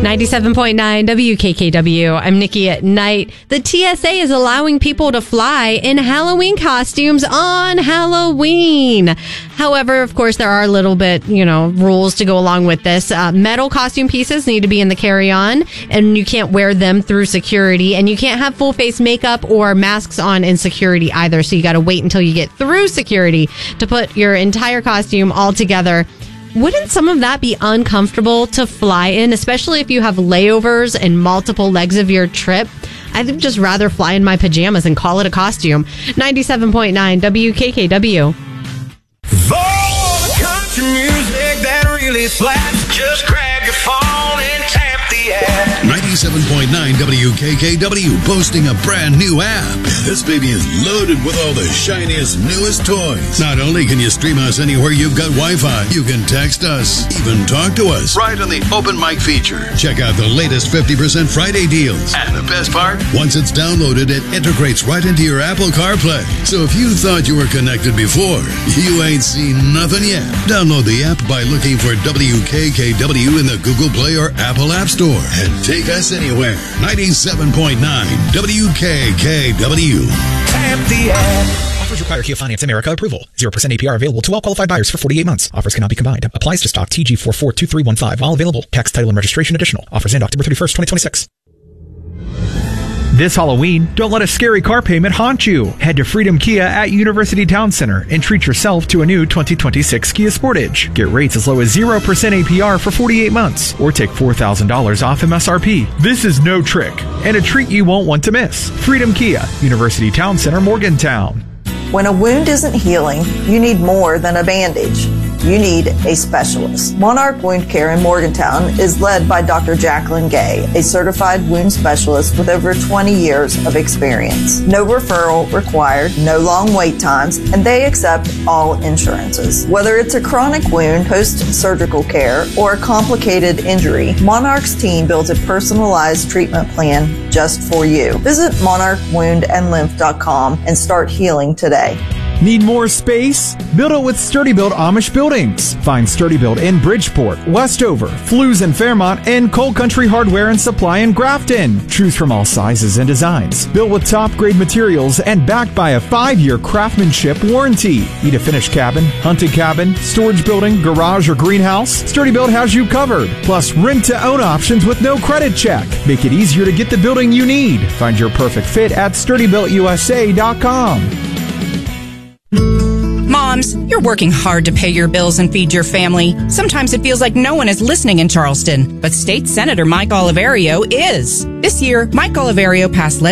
97.9 WKKW. I'm Nikki at Night. The TSA is allowing people to fly in Halloween costumes on Halloween. However, of course, there are a little bit, rules to go along with this. Metal costume pieces need to be in the carry-on, and you can't wear them through security, and you can't have full face makeup or masks on in security either. So you got to wait until you get through security to put your entire costume all together. Wouldn't some of that be uncomfortable to fly in, especially if you have layovers and multiple legs of your trip? I'd just rather fly in my pajamas and call it a costume. 97.9 WKKW. The country music that really slaps. Just grab your phone and tap the app. 97.9 WKKW boasting a brand new app. This baby is loaded with all the shiniest, newest toys. Not only can you stream us anywhere you've got Wi-Fi, you can text us, even talk to us right on the open mic feature. Check out the latest 50% Friday deals. And the best part, once it's downloaded, it integrates right into your Apple CarPlay. So if you thought you were connected before, you ain't seen nothing yet. Download the app by looking for WKKW in the Google Play or Apple App Store and take us anywhere. 97.9 WKKW. Tap the app. Offers require Kia Finance America approval. 0% APR available to all qualified buyers for 48 months. Offers cannot be combined. Applies to stock TG442315 while available. Tax, title, and registration additional. Offers end October 31st, 2026. This Halloween, don't let a scary car payment haunt you. Head to Freedom Kia at University Town Center and treat yourself to a new 2026 Kia Sportage. Get rates as low as 0% APR for 48 months or take $4,000 off MSRP. This is no trick and a treat you won't want to miss. Freedom Kia, University Town Center, Morgantown. When a wound isn't healing, you need more than a bandage. You need a specialist. Monarch Wound Care in Morgantown is led by Dr. Jacqueline Gay, a certified wound specialist with over 20 years of experience. No referral required, no long wait times, and they accept all insurances. Whether it's a chronic wound, post-surgical care, or a complicated injury, Monarch's team builds a personalized treatment plan just for you. Visit monarchwoundandlymph.com and start healing today. Need more space? Build it with Sturdy Built Amish Buildings. Find Sturdy Built in Bridgeport, Westover, Flues and Fairmont, and Coal Country Hardware and Supply in Grafton. Choose from all sizes and designs. Built with top-grade materials and backed by a 5-year craftsmanship warranty. Need a finished cabin, hunting cabin, storage building, garage, or greenhouse? Sturdy Built has you covered. Plus, rent-to-own options with no credit check. Make it easier to get the building you need. Find your perfect fit at SturdyBuiltUSA.com. Moms, you're working hard to pay your bills and feed your family. Sometimes it feels like no one is listening in Charleston, but State Senator Mike Oliverio is. This year, Mike Oliverio passed legislation